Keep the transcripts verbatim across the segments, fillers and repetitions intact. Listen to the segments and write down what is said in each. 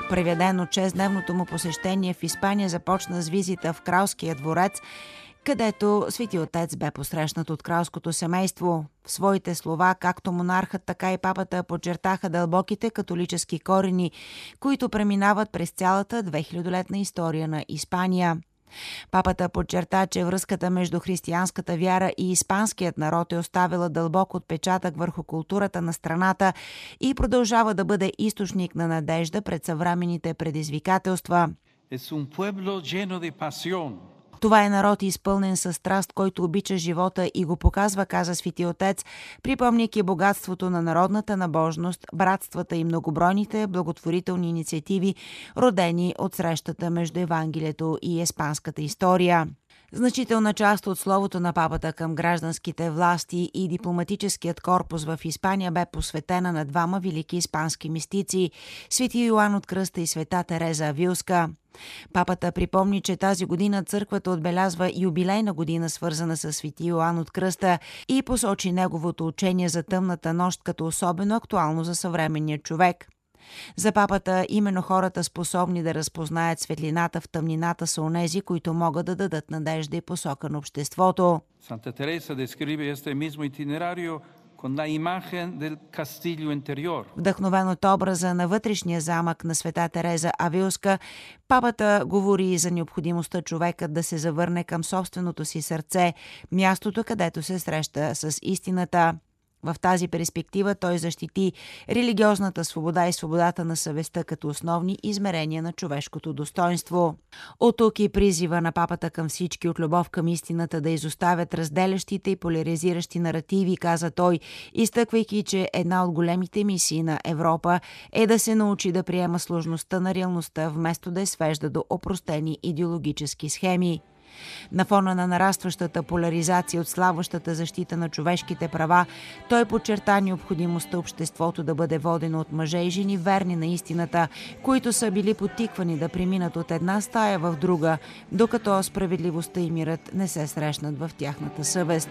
Преведено шестдневното му посещение в Испания започна с визита в Кралския дворец, където Свети Отец бе посрещнат от кралското семейство. В своите слова, както монархът, така и папата подчертаха дълбоките католически корени, които преминават през цялата двехилядолетна история на Испания. Папата подчерта, че връзката между християнската вяра и испанският народ е оставила дълбок отпечатък върху културата на страната и продължава да бъде източник на надежда пред съвременните предизвикателства. Това е народ изпълнен със страст, който обича живота и го показва, каза Свети Отец, припомняйки богатството на народната набожност, братствата и многобройните благотворителни инициативи, родени от срещата между Евангелието и испанската история. Значителна част от словото на папата към гражданските власти и дипломатическият корпус в Испания бе посветена на двама велики испански мистици – Свети Йоан от Кръста и Света Тереза Авилска. Папата припомни, че тази година църквата отбелязва юбилейна година, свързана с Свети Йоан от Кръста, и посочи неговото учение за тъмната нощ като особено актуално за съвременния човек. За папата именно хората, способни да разпознаят светлината в тъмнината, са онези, които могат да дадат надежда и посока на обществото. Санта Тереса describe este mismo itinerario con la imagen del castillo interior. Вдъхновен от образа на вътрешния замък на Света Тереза Авилска, папата говори за необходимостта човекът да се завърне към собственото си сърце, мястото, където се среща с истината. В тази перспектива той защити религиозната свобода и свободата на съвестта като основни измерения на човешкото достоинство. От тук и призива на папата към всички от любов към истината да изоставят разделящите и поляризиращи наративи, каза той, изтъквайки, че една от големите мисии на Европа е да се научи да приема сложността на реалността, вместо да я свежда до опростени идеологически схеми. На фона на нарастващата поляризация от слабващата защита на човешките права, той подчерта необходимостта обществото да бъде водено от мъже и жени верни на истината, които са били подтиквани да преминат от една стая в друга, докато справедливостта и мирът не се срещнат в тяхната съвест.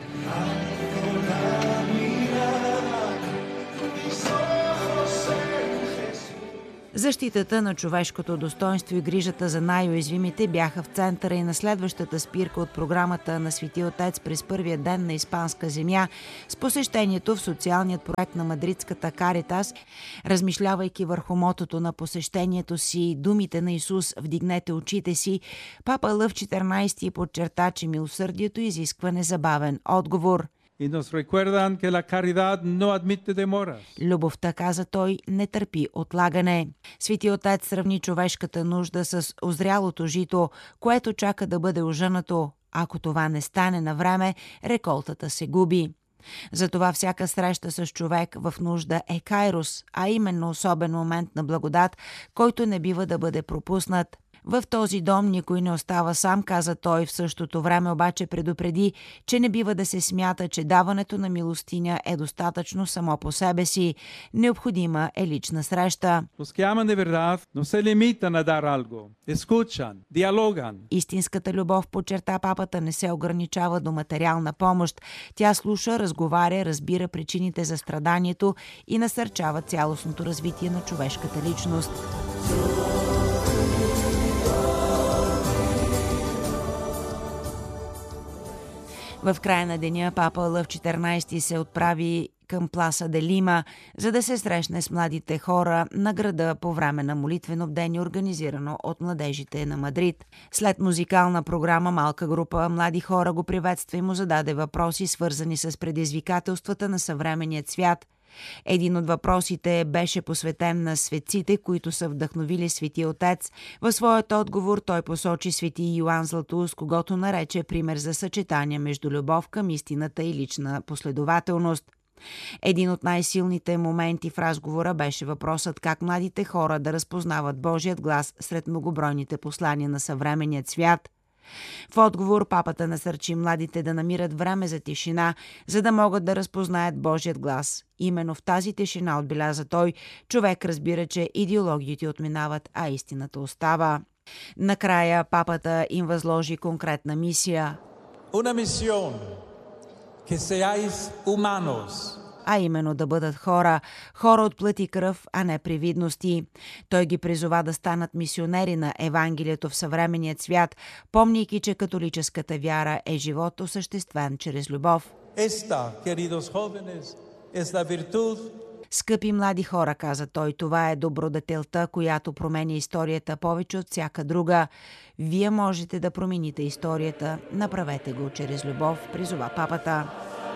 Защитата на човешкото достоинство и грижата за най-уязвимите бяха в центъра и на следващата спирка от програмата на Свети Отец през първия ден на испанска земя с посещението в социалният проект на мадридската Каритас. Размишлявайки върху мотото на посещението си думите на Исус «Вдигнете очите си», папа Лъв четиринайсети подчерта, че милосърдието изисква незабавен отговор. И nos recuerdan que la caridad no admite demoras. Любовта, каза той, не търпи отлагане. Свети Отец сравни човешката нужда с озрялото жито, което чака да бъде ожънато. Ако това не стане на време, реколтата се губи. Затова всяка среща с човек в нужда е кайрос, а именно особен момент на благодат, който не бива да бъде пропуснат. В този дом никой не остава сам, каза той, в същото време обаче предупреди, че не бива да се смята, че даването на милостиня е достатъчно само по себе си. Необходима е лична среща. Истинската любов, подчерта папата, не се ограничава до материална помощ. Тя слуша, разговаря, разбира причините за страданието и насърчава цялостното развитие на човешката личност. В края на деня папа Лъв четиринайсети се отправи към Пласа де Лима, за да се срещне с младите хора на града по време на молитвено бдение, организирано от младежите на Мадрид. След музикална програма малка група млади хора го приветства и му зададе въпроси, свързани с предизвикателствата на съвременния свят. Един от въпросите беше посветен на светците, които са вдъхновили Свети Отец. В своят отговор той посочи Свети Йоан Златоуст, когото нарече пример за съчетание между любов към истината и лична последователност. Един от най-силните моменти в разговора беше въпросът как младите хора да разпознават Божият глас сред многобройните послания на съвременния свят. В отговор папата насърчи младите да намират време за тишина, за да могат да разпознаят Божият глас. Именно в тази тишина, отбеляза той, човек разбира, че идеологиите отминават, а истината остава. Накрая папата им възложи конкретна мисия. Una misión, que seáis humanos, а именно да бъдат хора, хора от плът и кръв, а не привидности. Той ги призова да станат мисионери на Евангелието в съвременният свят, помнейки, че католическата вяра е живот осъществен чрез любов. Esta, queridos jóvenes, es la virtud. Скъпи млади хора, каза той, това е добродетелта, която променя историята повече от всяка друга. Вие можете да промените историята. Направете го чрез любов, призова папата.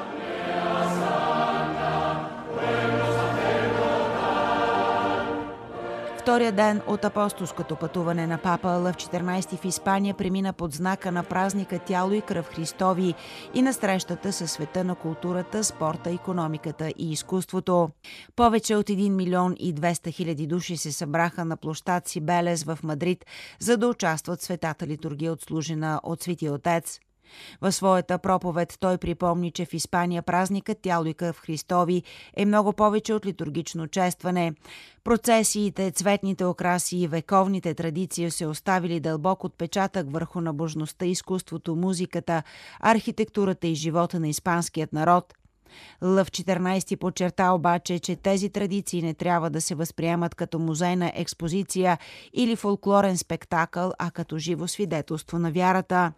Втория ден от апостолското пътуване на папа Лъв четиринайсети в Испания премина под знака на празника Тяло и кръв Христови и на срещата със света на културата, спорта, икономиката и изкуството. Повече от един милион и двеста хиляди души се събраха на площад Сибелес в Мадрид, за да участват в светата литургия, отслужена от Светия Отец. В своята проповед той припомни, че в Испания празникът Тяло и кръв Христови е много повече от литургично честване. Процесиите, цветните окраси и вековните традиции се оставили дълбок отпечатък върху набожността, изкуството, музиката, архитектурата и живота на испанският народ. Лъв четиринайсети подчерта обаче, че тези традиции не трябва да се възприемат като музейна експозиция или фолклорен спектакъл, а като живо свидетелство на вярата.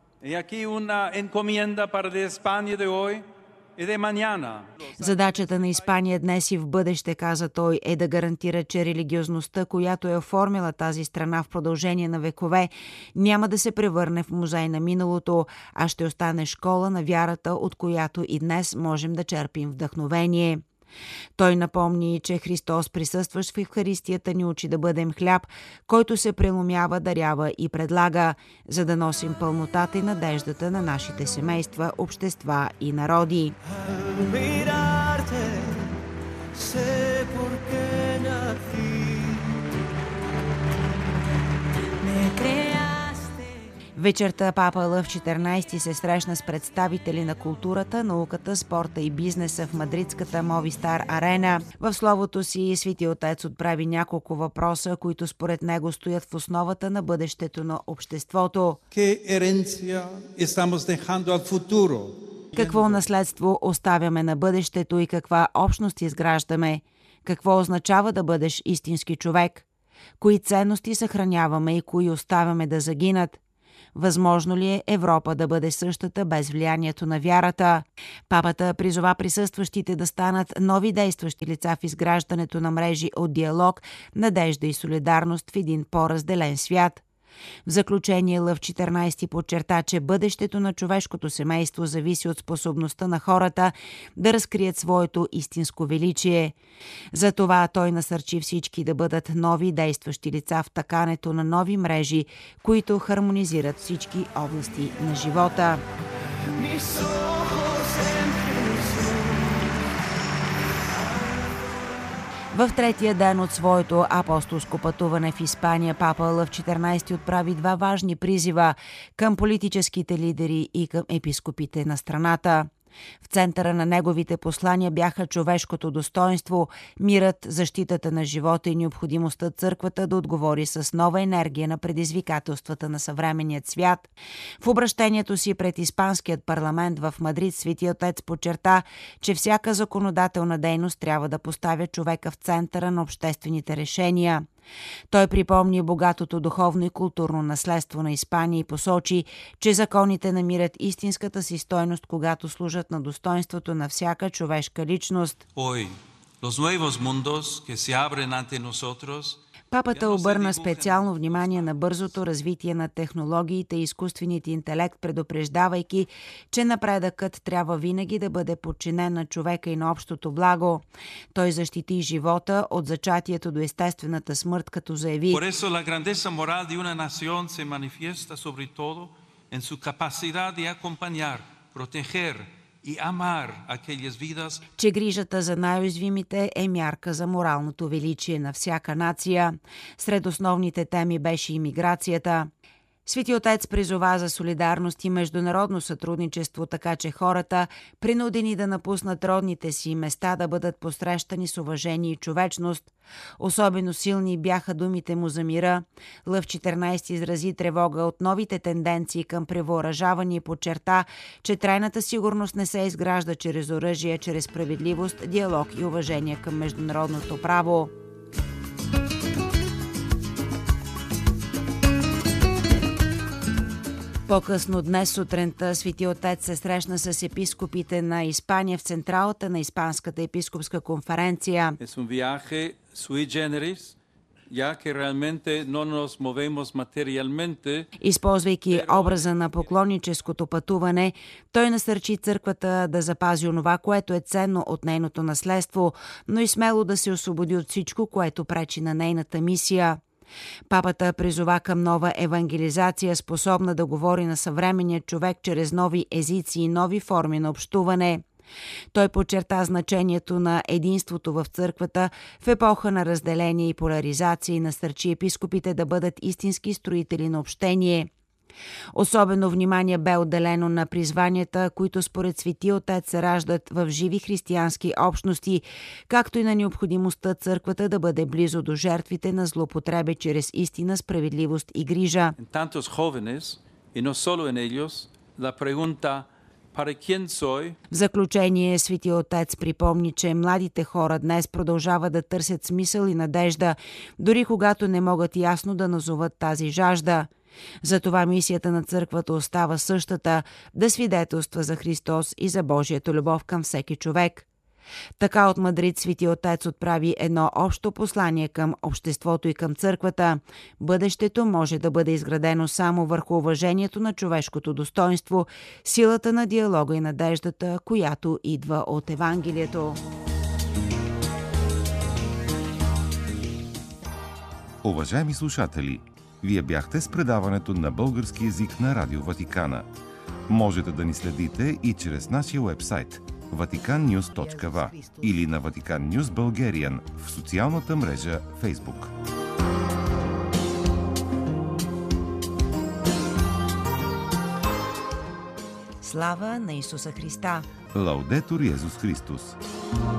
Задачата на Испания днес и в бъдеще, каза той, е да гарантира, че религиозността, която е оформила тази страна в продължение на векове, няма да се превърне в музей на миналото, а ще остане школа на вярата, от която и днес можем да черпим вдъхновение. Той напомни, че Христос, присъстващ в Евхаристията, ни учи да бъдем хляб, който се преломява, дарява и предлага, за да носим пълнотата и надеждата на нашите семейства, общества и народи. Вечерта папа Лъв четиринайсети се срещна с представители на културата, науката, спорта и бизнеса в мадридската Мовистар арена. В словото си Светия Отец отправи няколко въпроса, които според него стоят в основата на бъдещето на обществото. Какво наследство оставяме на бъдещето и каква общност изграждаме? Какво означава да бъдеш истински човек? Кои ценности съхраняваме и кои оставяме да загинат? Възможно ли е Европа да бъде същата без влиянието на вярата? Папата призова присъстващите да станат нови действащи лица в изграждането на мрежи от диалог, надежда и солидарност в един по-разделен свят. В заключение Лъв четиринайсети подчерта, че бъдещето на човешкото семейство зависи от способността на хората да разкрият своето истинско величие. Затова той насърчи всички да бъдат нови действащи лица в такането на нови мрежи, които хармонизират всички области на живота. В третия ден от своето апостолско пътуване в Испания папа Лъв четиринайсети отправи два важни призива към политическите лидери и към епископите на страната. В центъра на неговите послания бяха човешкото достоинство, мирът, защитата на живота и необходимостта църквата да отговори с нова енергия на предизвикателствата на съвременният свят. В обращението си пред Испанският парламент в Мадрид Светият Отец подчерта, че всяка законодателна дейност трябва да поставя човека в центъра на обществените решения. Той припомни богатото духовно и културно наследство на Испания и посочи, че законите намират истинската си стойност, когато служат на достоинството на всяка човешка личност. Папата обърна специално внимание на бързото развитие на технологиите и изкуственият интелект, предупреждавайки, че напредъкът трябва винаги да бъде подчинен на човека и на общото благо. Той защити живота от зачатието до естествената смърт, като заяви: Por eso la grandeza moral de una nación se manifiesta sobre todo en su capacidad de acompañar, proteger и амар aquellas vidas, че грижата за най-уязвимите е мярка за моралното величие на всяка нация. Сред основните теми беше имиграцията. Свети отец призова за солидарност и международно сътрудничество, така че хората, принудени да напуснат родните си места, да бъдат посрещани с уважение и човечност. Особено силни бяха думите му за мира. Лъв четиринайсети изрази тревога от новите тенденции към превъоръжаване и подчерта, че трайната сигурност не се изгражда чрез оръжие, чрез справедливост, диалог и уважение към международното право. По-късно днес сутринта Свети отец се срещна с епископите на Испания в централата на Испанската епископска конференция. Es un viaje sui generis, ya que realmente no nos movemos materialmente. Използвайки образа на поклонническото пътуване, той насърчи църквата да запази онова, което е ценно от нейното наследство, но и смело да се освободи от всичко, което пречи на нейната мисия. Папата призова към нова евангелизация, способна да говори на съвременния човек чрез нови езици и нови форми на общуване. Той подчерта значението на единството в църквата в епоха на разделение и поляризация и насърчи епископите да бъдат истински строители на общение. Особено внимание бе отделено на призванията, които според Свети отец се раждат в живи християнски общности, както и на необходимостта църквата да бъде близо до жертвите на злоупотреби чрез истина, справедливост и грижа. В заключение Свети отец припомни, че младите хора днес продължават да търсят смисъл и надежда, дори когато не могат ясно да назоват тази жажда. Затова мисията на църквата остава същата – да свидетелства за Христос и за Божията любов към всеки човек. Така от Мадрид Свети отец отправи едно общо послание към обществото и към църквата. Бъдещето може да бъде изградено само върху уважението на човешкото достоинство, силата на диалога и надеждата, която идва от Евангелието. Уважаеми слушатели, вие бяхте с предаването на български език на Радио Ватикана. Можете да ни следите и чрез нашия уебсайт ватикан нюз точка ви или на Vatican News Bulgarian в социалната мрежа Facebook. Слава на Исуса Христа! Лаудетур Йезус Христос!